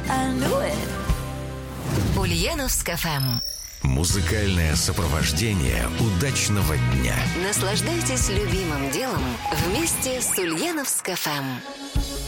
I knew it. Ульяновск ФМ. Музыкальное сопровождение удачного дня. Наслаждайтесь любимым делом вместе с Ульяновск ФМ.